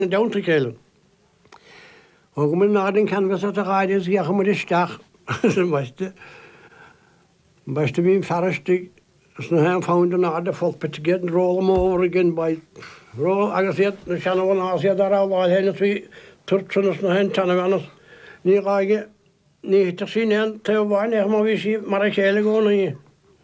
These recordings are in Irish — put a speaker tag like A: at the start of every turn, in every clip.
A: down to kill. Og men nadin canvas at radius jeg med det stach. But to be faristic, so I found another folk to get and roll them over again by roll. I said the channel one I said that all had three turtles no hand tananas. Ni rage ni to see nan to one er mo vi marakele go no.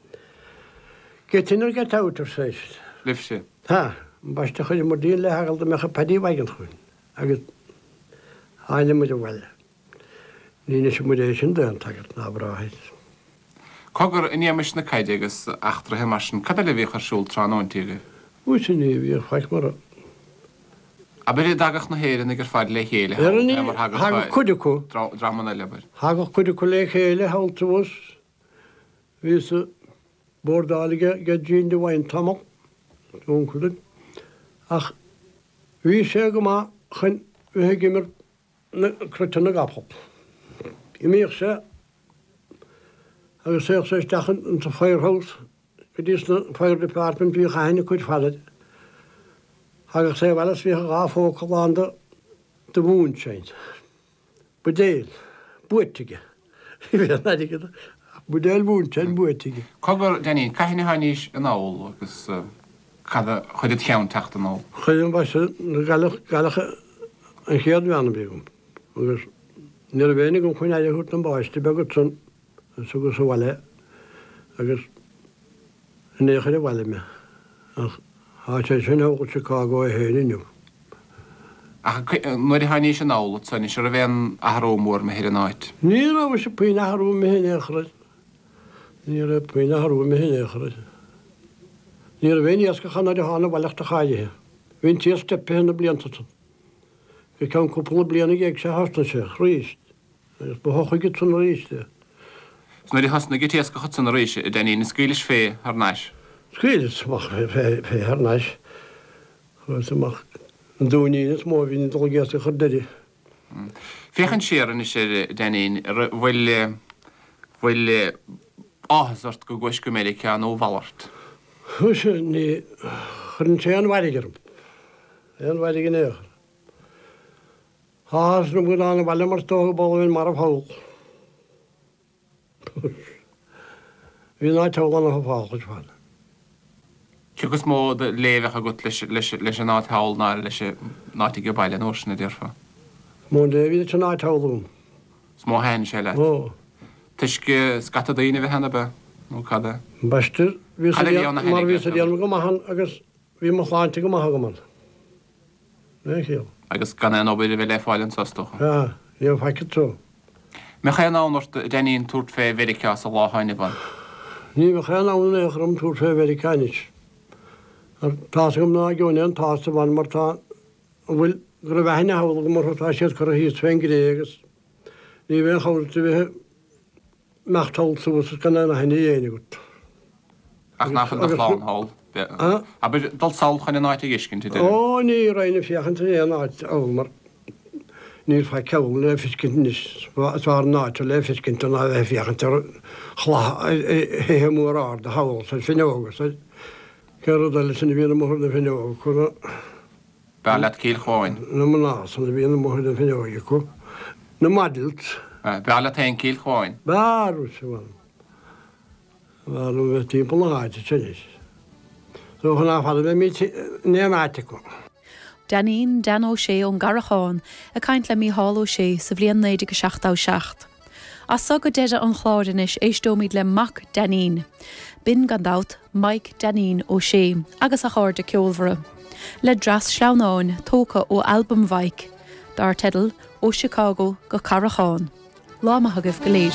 A: Get in or get out of says.
B: Lifse.
A: Ha, but to khoj modin le hagald me khapadi wagen khun. I Eine mit der Welle. Ní is modation dan tagat na braid.
B: Cogur in yamish na kaidegus achtra hemashin kadale vi khashul tranon tige.
A: Úsini vi fak mar.
B: Aber dagach na here niger fad le hele.
A: Hag kuduku.
B: Dramana leber.
A: Hag kuduku le hele haltus. Vi så bordalige gejin de wine tamok. Onkulut. Ach vi segma khin vi gemer krutene gapop. I meer se. Hij zegt ze dagen in de firehouse. Het is een fire department die geen goed vallen. Hij zegt wel eens weer af ook aan de moonshine. Bedeel, boetige. Ik weet niet ik het. Bedeel moonshine boetige.
B: Cogur Danny, kan je niet een oul, dus kada goed het gaan tachten al.
A: Geen was galig een geerd aan begin. Dus neer weinig om geen je goed dan baas te begotten. Så går så valle. Jag när det valle med. Har jag sen åkt till Chicago i helgen nu.
B: Når det har ni ikke nålet, så er det ikke en ahromor med hele natt.
A: Nej, det var så på en ahrom med henne akkurat. Nere på en ahrom med henne akkurat. Nere ven jag ska kunna det ha något vallt att ha. Vem till steppe henne blir inte så. Det kan koppla bli en jag så har det så rist. Det behöver inte sån rist.
B: Så når de har snakket til, skal ha sånn røyse, er den ene skriles fe her næs?
A: Skriles fe her næs. Så mag doen niet, maar we niet al eerst gedaan.
B: Vegen scheren is den ene, wel ahzart gogoske Amerikaan og valart.
A: Dus nee, geen zijn waardiger. En waardiger nee. Haas nog gedaan, wel maar toch boven maar op hoog. Vi not tolan of falch fan.
B: Chugus mo de leve ha gut lesh not haul na lesh natige baile norsne derfa.
A: Mo de vi de not haul.
B: Små hen shela.
A: Oh.
B: Tiske skatta deine vi hanaba. No kada.
A: Bastur vi så vi så de ma han agus vi mo hlaantig ma hagaman. Nee heel.
B: Agus kana no bi de failen sasto.
A: Ja, je fakket zo.
B: Me gaan nou nog den in toert ve Amerika's Allah hine van.
A: Nee, we gaan nou nog om toert ve Amerikaans. Taas om na gaan en taas van maar ta wil grewehne houden maar ta shit kar hier twengreges. Nee, we gaan te macht hol zo was kan na hine ene goed.
B: Ach na van de plan hol. Aber dat zal gaan na te gisken te doen.
A: Oh nee, reine vjagen te na oh maar Níl fá ceol le fiscinnis war ná le fiscin na bheith fiochan he mór á de hail san finógus cead le sanna bhíonna mór na finó chu
B: Belet cíl cháin.
A: Na ná sanna bhíonna mór na finóige chu na madilt.
B: Belet hen cíl cháin.
A: Barú se bhil. Bhil bheith timppla na háite tunis. So chun áfada bheith mí néáite go.
C: Danín Dan O'Shea ón Garacháin a caint le mí Hall O'Shea sa bhliain 1967. As so go deide an chládanis éistómid le Mac Danín. Bin gandát Mike Danín O'Shea agus a cháir de ceolmhara. Le dras sleanáin tóca ó Album Mhaich, dar tedal ó Chicago go Caracháin. Lá maithagah go léir.